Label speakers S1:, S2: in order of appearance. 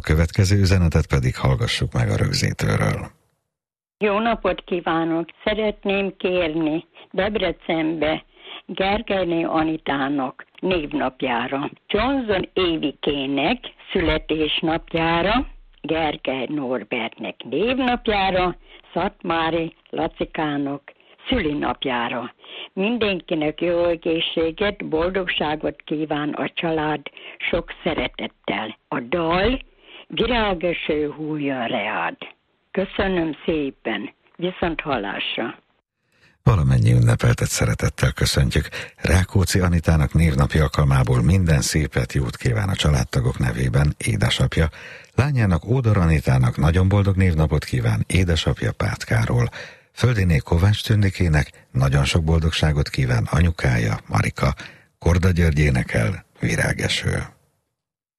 S1: következő üzenetet pedig hallgassuk meg a rögzítőről.
S2: Jó napot kívánok! Szeretném kérni Debrecenbe Gergelyné Anitának névnapjára, Johnson Évikének születésnapjára, Gergely Norbertnek névnapjára, Szatmári Lacikának szülinapjára. Mindenkinek jó egészséget, boldogságot kíván a család sok szeretettel. A dal Virágeső hújjon reád. Köszönöm szépen, viszont hallásra.
S1: Valamennyi ünnepeltet szeretettel köszöntjük. Rákóczi Anitának névnapi alkalmából minden szépet, jót kíván a családtagok nevében édesapja. Lányának, Ódor Anitának nagyon boldog névnapot kíván édesapja, Pát Károly. Földiné Kovács Tündikének nagyon sok boldogságot kíván anyukája, Marika. Korda György énekel, Virágeső.